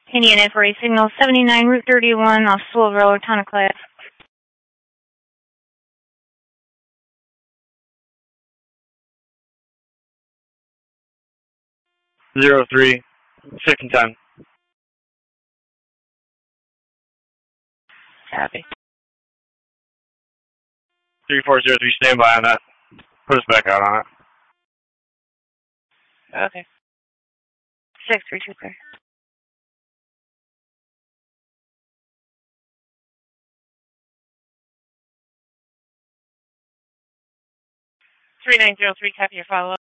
Indian Inquiry Signal 79, Route 31, off Sewell Road, Town of Clay. 03, 6 and 10. Copy. 3403, stand by on that. Put us back out on it. Okay. 632, sir. 3903, copy your follow-up.